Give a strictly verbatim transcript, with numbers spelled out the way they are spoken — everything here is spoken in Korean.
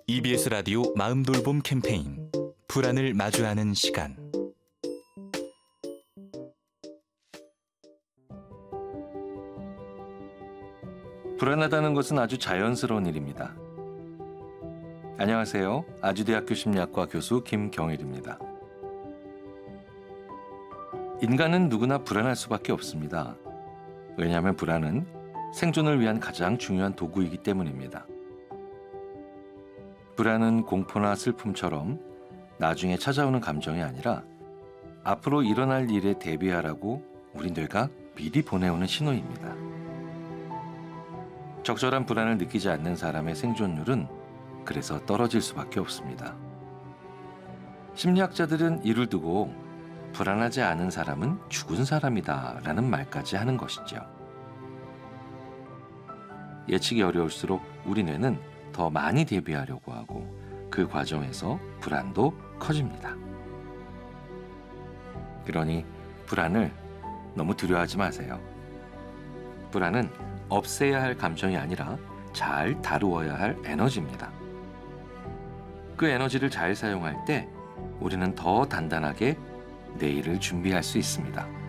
이비에스 라디오 마음돌봄 캠페인 불안을 마주하는 시간. 불안하다는 것은 아주 자연스러운 일입니다. 안녕하세요. 아주대학교 심리학과 교수 김경일입니다. 인간은 누구나 불안할 수밖에 없습니다. 왜냐하면 불안은 생존을 위한 가장 중요한 도구이기 때문입니다. 불안은 공포나 슬픔처럼 나중에 찾아오는 감정이 아니라 앞으로 일어날 일에 대비하라고 우리 뇌가 미리 보내오는 신호입니다. 적절한 불안을 느끼지 않는 사람의 생존율은 그래서 떨어질 수밖에 없습니다. 심리학자들은 이를 두고 불안하지 않은 사람은 죽은 사람이다 라는 말까지 하는 것이죠. 예측이 어려울수록 우리 뇌는 더 많이 대비하려고 하고 그 과정에서 불안도 커집니다. 그러니 불안을 너무 두려워하지 마세요. 불안은 없애야 할 감정이 아니라 잘 다루어야 할 에너지입니다. 그 에너지를 잘 사용할 때 우리는 더 단단하게 내일을 준비할 수 있습니다.